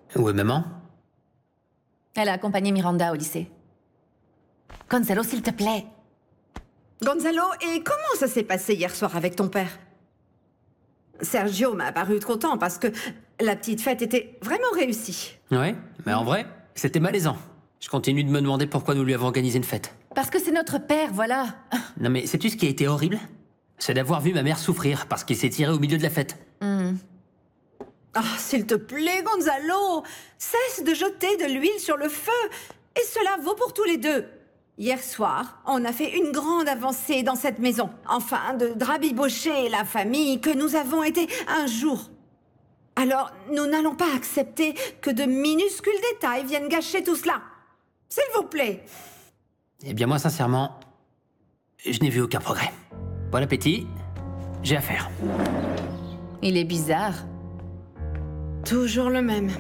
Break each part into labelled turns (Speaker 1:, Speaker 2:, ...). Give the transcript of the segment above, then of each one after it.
Speaker 1: Où est maman?
Speaker 2: Elle a accompagné Miranda au lycée. Gonzalo, s'il te plaît.
Speaker 3: Gonzalo, et comment ça s'est passé hier soir avec ton père? Sergio m'a paru content parce que la petite fête était vraiment réussie.
Speaker 1: Ouais, mais en vrai, c'était malaisant. Je continue de me demander pourquoi nous lui avons organisé une fête.
Speaker 2: Parce que c'est notre père, voilà.
Speaker 1: Non mais sais-tu ce qui a été horrible? C'est d'avoir vu ma mère souffrir parce qu'il s'est tiré au milieu de la fête.
Speaker 3: Ah, s'il te plaît, Gonzalo, cesse de jeter de l'huile sur le feu. Et cela vaut pour tous les deux. Hier soir, on a fait une grande avancée dans cette maison. Enfin, de rabibocher la famille que nous avons été un jour. Alors, nous n'allons pas accepter que de minuscules détails viennent gâcher tout cela. S'il vous plaît.
Speaker 1: Eh bien moi, sincèrement, je n'ai vu aucun progrès. Bon appétit, j'ai affaire.
Speaker 2: Il est bizarre.
Speaker 3: Toujours le même.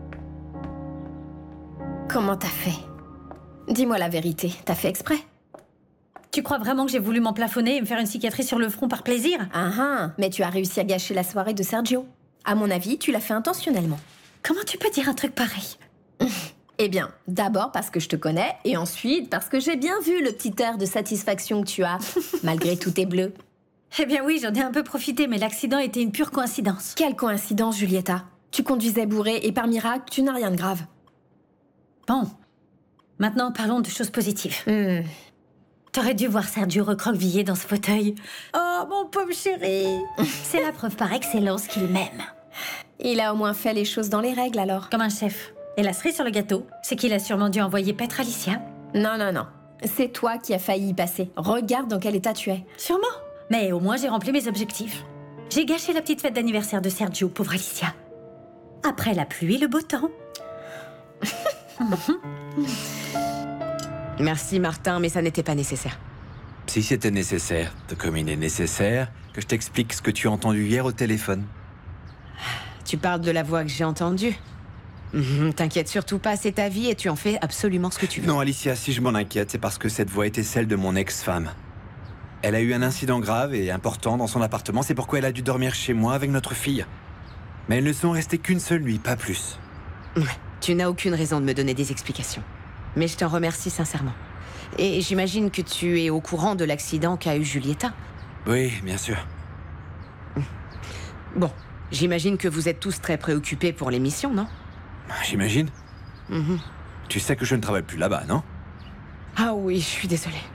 Speaker 4: Comment t'as fait? Dis-moi la vérité, t'as fait exprès?
Speaker 5: Tu crois vraiment que j'ai voulu m'emplafonner et me faire une cicatrice sur le front par plaisir?
Speaker 4: Mais tu as réussi à gâcher la soirée de Sergio. À mon avis, tu l'as fait intentionnellement.
Speaker 5: Comment tu peux dire un truc pareil?
Speaker 4: Eh bien, d'abord parce que je te connais, et ensuite parce que j'ai bien vu le petit air de satisfaction que tu as, malgré tous tes bleus.
Speaker 5: Eh bien oui, j'en ai un peu profité, mais l'accident était une pure coïncidence.
Speaker 4: Quelle coïncidence, Julieta. Tu conduisais bourré et par miracle, tu n'as rien de grave.
Speaker 5: Bon, maintenant parlons de choses positives. T'aurais dû voir Sergio recroquevillé dans ce fauteuil. Oh, mon pauvre chéri. C'est la preuve par excellence qu'il m'aime.
Speaker 4: Il a au moins fait les choses dans les règles, alors.
Speaker 5: Comme un chef. Et la cerise sur le gâteau, c'est qu'il a sûrement dû envoyer paître Alicia.
Speaker 4: Non. C'est toi qui as failli y passer. Regarde dans quel état tu es.
Speaker 5: Sûrement. Mais au moins, j'ai rempli mes objectifs. J'ai gâché la petite fête d'anniversaire de Sergio, pauvre Alicia. Après la pluie, le beau temps.
Speaker 6: Merci Martin, mais ça n'était pas nécessaire.
Speaker 7: Si c'était nécessaire, tout comme il est nécessaire que je t'explique ce que tu as entendu hier au téléphone.
Speaker 6: Tu parles de la voix que j'ai entendue. T'inquiète surtout pas, c'est ta vie et tu en fais absolument ce que tu veux.
Speaker 7: Non, Alicia, si je m'en inquiète, c'est parce que cette voix était celle de mon ex-femme. Elle a eu un incident grave et important dans son appartement, c'est pourquoi elle a dû dormir chez moi avec notre fille. Mais elles ne sont restées qu'une seule nuit, pas plus.
Speaker 6: Tu n'as aucune raison de me donner des explications. Mais je t'en remercie sincèrement. Et j'imagine que tu es au courant de l'accident qu'a eu Julieta.
Speaker 7: Oui, bien sûr.
Speaker 6: Bon, j'imagine que vous êtes tous très préoccupés pour l'émission, non?
Speaker 7: J'imagine. Tu sais que je ne travaille plus là-bas, non?
Speaker 6: Ah oui, je suis désolée.